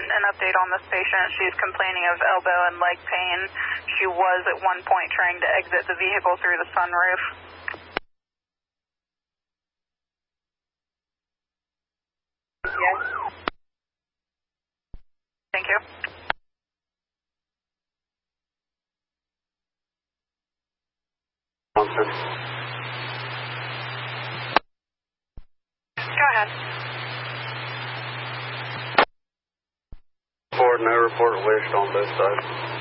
an update on this patient. She's complaining of elbow and leg pain. She was at one point trying to exit the vehicle through the sunroof. Yes. Thank you. Go ahead. No report wished on both sides.